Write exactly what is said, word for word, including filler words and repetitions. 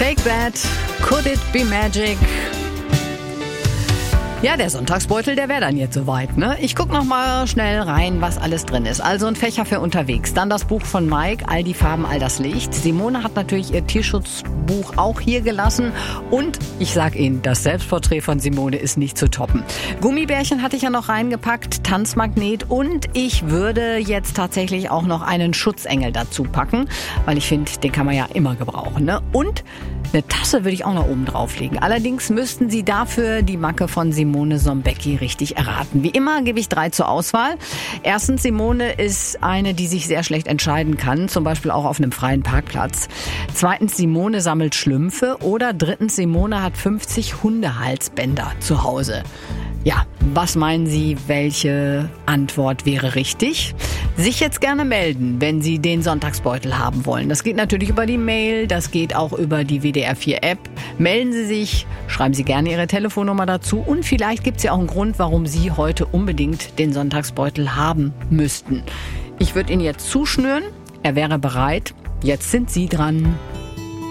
Take That, Could It Be Magic? Ja, der Sonntagsbeutel, der wäre dann jetzt soweit, ne? Ich guck noch mal schnell rein, was alles drin ist. Also ein Fächer für unterwegs. Dann das Buch von Mike, All die Farben, all das Licht. Simone hat natürlich ihr Tierschutzbuch auch hier gelassen. Und ich sag Ihnen, das Selbstporträt von Simone ist nicht zu toppen. Gummibärchen hatte ich ja noch reingepackt, Tanzmagnet. Und ich würde jetzt tatsächlich auch noch einen Schutzengel dazu packen. Weil ich finde, den kann man ja immer gebrauchen, ne? Und eine Tasse würde ich auch noch oben drauflegen. Allerdings müssten Sie dafür die Macke von Simone Sombecki richtig erraten. Wie immer gebe ich drei zur Auswahl. Erstens, Simone ist eine, die sich sehr schlecht entscheiden kann, zum Beispiel auch auf einem freien Parkplatz. Zweitens, Simone sammelt Schlümpfe. Oder drittens, Simone hat fünfzig Hundehalsbänder zu Hause. Ja, was meinen Sie, welche Antwort wäre richtig? Sich jetzt gerne melden, wenn Sie den Sonntagsbeutel haben wollen. Das geht natürlich über die Mail, das geht auch über die W D R vier App. Melden Sie sich, schreiben Sie gerne Ihre Telefonnummer dazu und vielleicht gibt es ja auch einen Grund, warum Sie heute unbedingt den Sonntagsbeutel haben müssten. Ich würde ihn jetzt zuschnüren, er wäre bereit. Jetzt sind Sie dran.